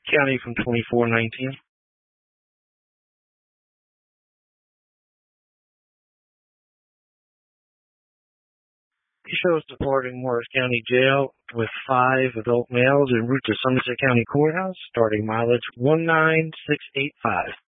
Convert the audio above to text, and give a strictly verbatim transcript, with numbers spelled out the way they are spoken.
County from twenty-four nineteen. He shows departing Morris County Jail with five adult males en route to Somerset County Courthouse, starting mileage one nine six eight five.